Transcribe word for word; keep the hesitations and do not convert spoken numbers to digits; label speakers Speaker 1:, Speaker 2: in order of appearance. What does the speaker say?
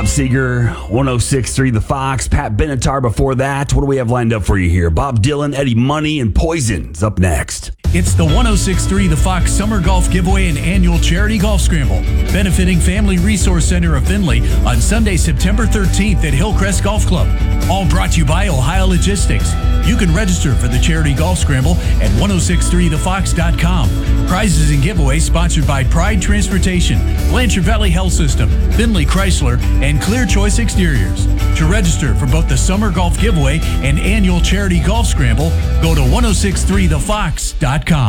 Speaker 1: Seeger, one oh six point three The Fox, Pat Benatar before that. What do we have lined up for you here? Bob Dylan, Eddie Money, and Poison's up next.
Speaker 2: It's the one oh six point three The Fox Summer Golf Giveaway and Annual Charity Golf Scramble, benefiting Family Resource Center of Findlay on Sunday, September thirteenth at Hillcrest Golf Club. All brought to you by Ohio Logistics. You can register for the Charity Golf Scramble at ten sixty-three the fox dot com. Prizes and giveaways sponsored by Pride Transportation, Blanchard Valley Health System, Findlay Chrysler, and Clear Choice Exteriors. To register for both the Summer Golf Giveaway and Annual Charity Golf Scramble, go to ten sixty-three the fox dot com.